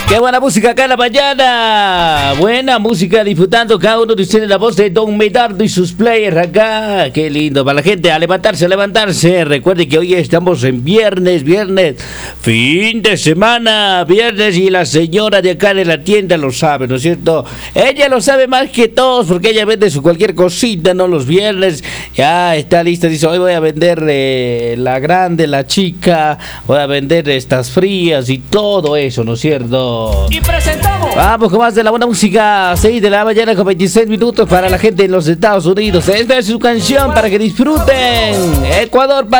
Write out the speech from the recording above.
Qué buena música acá en la mañana. Buena música disfrutando cada uno de ustedes la voz de Don Medardo y sus players acá. Qué lindo para la gente. A levantarse, a levantarse. Recuerden que hoy estamos en viernes, fin de semana, viernes, y la señora de acá de la tienda lo sabe, ¿no es cierto? Ella lo sabe más que todos porque ella vende su cualquier cosita, ¿no? Los viernes ya está lista. Dice, hoy voy a vender la grande, la chica, voy a vender estas frías y todo eso, ¿no es cierto? Y presentamos. Vamos con más de la buena música. 6 de la mañana con 26 minutos para la gente en los Estados Unidos. Esta es su canción para que disfruten. Ecuador.